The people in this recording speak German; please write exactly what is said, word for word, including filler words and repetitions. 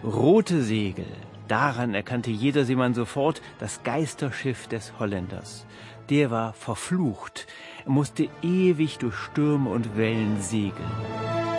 Rote Segel, daran erkannte jeder Seemann sofort das Geisterschiff des Holländers. Der war verflucht, er musste ewig durch Stürme und Wellen segeln.